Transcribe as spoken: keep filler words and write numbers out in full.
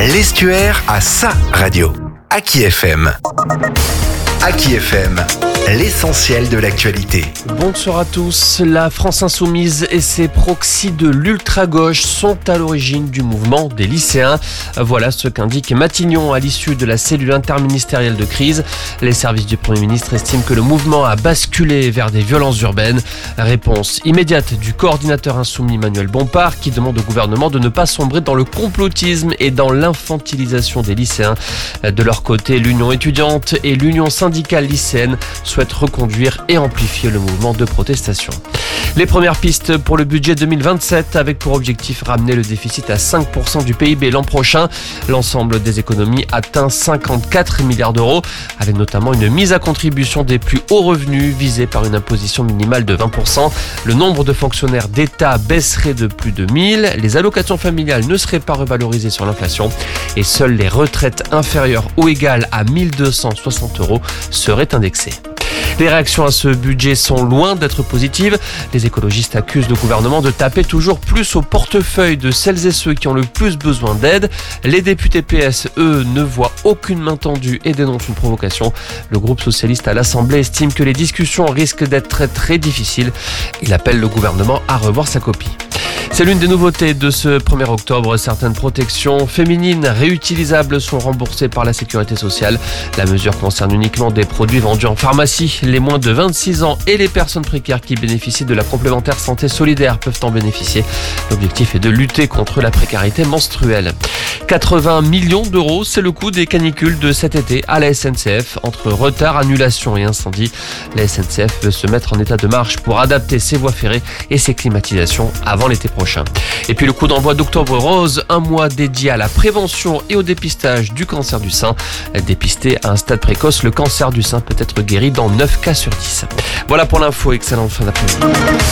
L'Estuaire a sa radio. Aki F M. Aki F M, l'essentiel de l'actualité. Bonsoir à tous. La France Insoumise et ses proxys de l'ultra-gauche sont à l'origine du mouvement des lycéens. Voilà ce qu'indique Matignon à l'issue de la cellule interministérielle de crise. Les services du Premier ministre estiment que le mouvement a basculé vers des violences urbaines. Réponse immédiate du coordinateur insoumis Manuel Bompard qui demande au gouvernement de ne pas sombrer dans le complotisme et dans l'infantilisation des lycéens. De leur côté, l'Union étudiante et l'Union syndicale lycéenne souhaitent reconduire et amplifier le mouvement de protestation. Les premières pistes pour le budget deux mille vingt-sept avec pour objectif ramener le déficit à cinq pour cent du P I B l'an prochain. L'ensemble des économies atteint cinquante-quatre milliards d'euros avec notamment une mise à contribution des plus hauts revenus visée par une imposition minimale de vingt pour cent. Le nombre de fonctionnaires d'État baisserait de plus de mille. Les allocations familiales ne seraient pas revalorisées sur l'inflation et seules les retraites inférieures ou égales à mille deux cent soixante euros seraient indexées. Les réactions à ce budget sont loin d'être positives. Les écologistes accusent le gouvernement de taper toujours plus au portefeuille de celles et ceux qui ont le plus besoin d'aide. Les députés P S, eux, ne voient aucune main tendue et dénoncent une provocation. Le groupe socialiste à l'Assemblée estime que les discussions risquent d'être très très difficiles. Il appelle le gouvernement à revoir sa copie. C'est l'une des nouveautés de ce premier octobre. Certaines protections féminines réutilisables sont remboursées par la sécurité sociale. La mesure concerne uniquement des produits vendus en pharmacie. Les moins de vingt-six ans et les personnes précaires qui bénéficient de la complémentaire santé solidaire peuvent en bénéficier. L'objectif est de lutter contre la précarité menstruelle. quatre-vingts millions d'euros, c'est le coût des canicules de cet été à la S N C F. Entre retard, annulation et incendie, la S N C F veut se mettre en état de marche pour adapter ses voies ferrées et ses climatisations avant l'été prochain. Et puis le coup d'envoi d'Octobre Rose, un mois dédié à la prévention et au dépistage du cancer du sein. Dépisté à un stade précoce, le cancer du sein peut être guéri dans neuf cas sur dix. Voilà pour l'info, excellente fin d'après-midi.